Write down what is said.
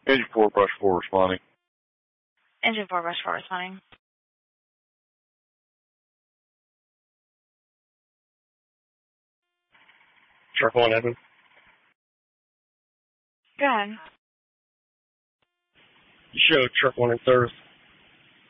Engine 4, brush 4 responding. Engine 4, brush 4 responding. Truck 1, Edmund. Go ahead. You show truck 1 in service.